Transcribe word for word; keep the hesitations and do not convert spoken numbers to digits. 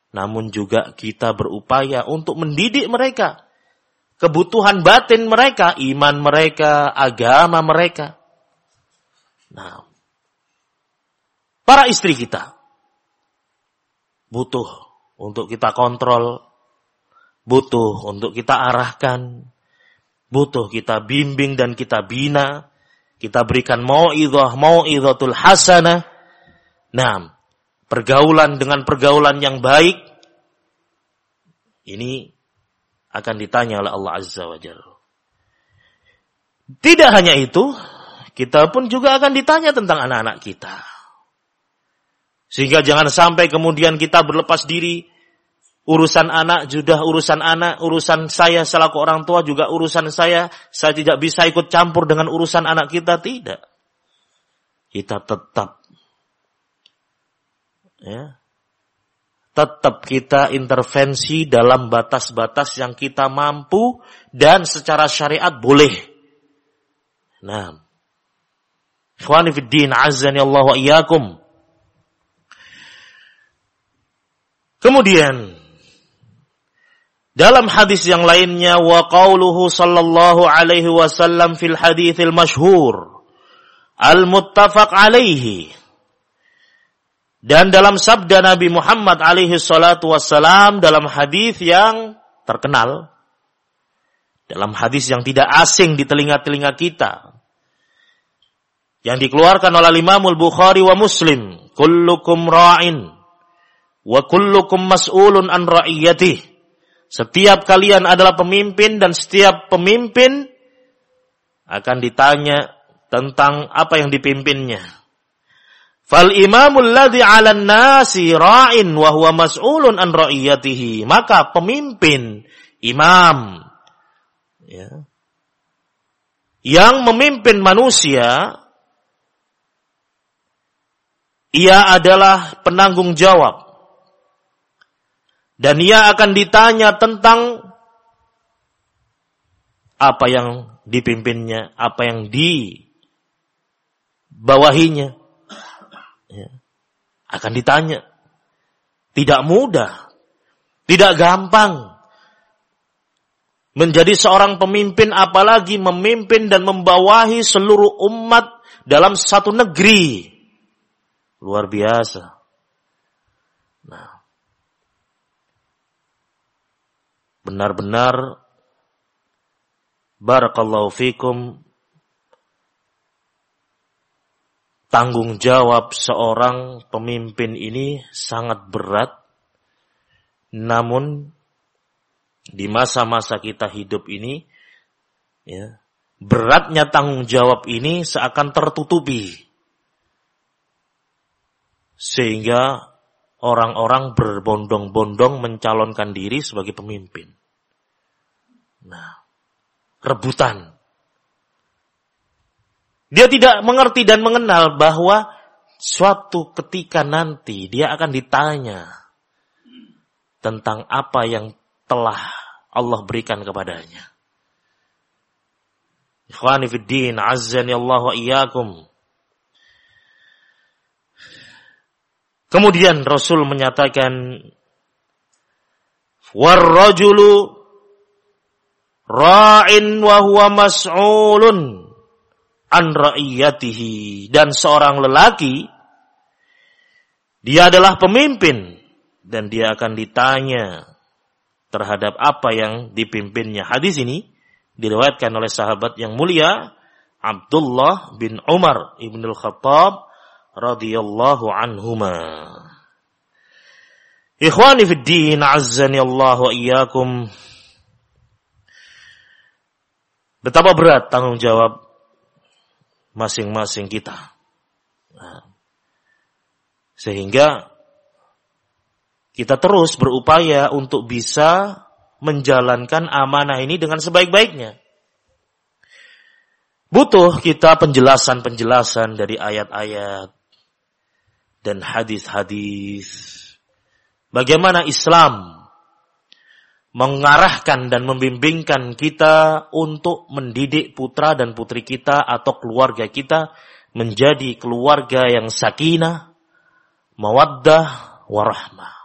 namun juga kita berupaya untuk mendidik mereka. Kebutuhan batin mereka, iman mereka, agama mereka. Nah, para istri kita butuh untuk kita kontrol, butuh untuk kita arahkan, butuh kita bimbing dan kita bina, kita berikan mau'izah, mau'izatul hasanah. Nah, pergaulan dengan pergaulan yang baik, ini akan ditanya oleh Allah Azza wa Jalla. Tidak hanya itu, kita pun juga akan ditanya tentang anak-anak kita. Sehingga jangan sampai kemudian kita berlepas diri, urusan anak sudah urusan anak, urusan saya selaku orang tua juga urusan saya, saya tidak bisa ikut campur dengan urusan anak kita, tidak. Kita tetap ya, tetap kita intervensi dalam batas-batas yang kita mampu dan secara syariat boleh. Nah, ikhwani fid din, azzani Allah wa iyyakum. Kemudian dalam hadis yang lainnya, wa qauluhu sallallahu alaihi wasallam fil haditsil masyhur al muttafaq alaihi. Dan dalam sabda Nabi Muhammad alaihi salatu wassalam dalam hadis yang terkenal, dalam hadis yang tidak asing di telinga-telinga kita, yang dikeluarkan oleh Imam Al-Bukhari wa Muslim, kullukum ra'in wa kullukum mas'ulun an ra'iyatihi. Setiap kalian adalah pemimpin dan setiap pemimpin akan ditanya tentang apa yang dipimpinnya. Fal imamul ladzi 'alan nasi ra'in wa huwa mas'ulun an ra'iyatihi. Maka pemimpin, imam ya, yang memimpin manusia, ia adalah penanggung jawab. Dan ia akan ditanya tentang apa yang dipimpinnya, apa yang dibawahinya. Ya. Akan ditanya. Tidak mudah, tidak gampang menjadi seorang pemimpin, apalagi memimpin dan membawahi seluruh umat dalam satu negeri. Luar biasa. Nah, benar-benar barakallahu fikum, tanggung jawab seorang pemimpin ini sangat berat. Namun di masa-masa kita hidup ini ya, beratnya tanggung jawab ini seakan tertutupi, sehingga orang-orang berbondong-bondong mencalonkan diri sebagai pemimpin. Nah, rebutan. Dia tidak mengerti dan mengenal bahwa suatu ketika nanti dia akan ditanya tentang apa yang telah Allah berikan kepadanya. Ikhwani fid din, azzani Allah wa iyyakum. Kemudian Rasul menyatakan, war-rajulu ra'in wa huwa mas'ulun an ra'iyatihi. Dan seorang lelaki, dia adalah pemimpin dan dia akan ditanya terhadap apa yang dipimpinnya. Hadis ini diriwayatkan oleh sahabat yang mulia Abdullah bin Umar ibnul Khattab radhiyallahu anhuma. Ikhwani fid din, azzani Allah wa iyyakum. Betapa berat tanggung jawab masing-masing kita. Nah, sehingga kita terus berupaya untuk bisa menjalankan amanah ini dengan sebaik-baiknya. Butuh kita penjelasan-penjelasan dari ayat-ayat dan hadis-hadis. Bagaimana Islam mengarahkan dan membimbingkan kita untuk mendidik putra dan putri kita atau keluarga kita menjadi keluarga yang sakinah, mawaddah, warahmah.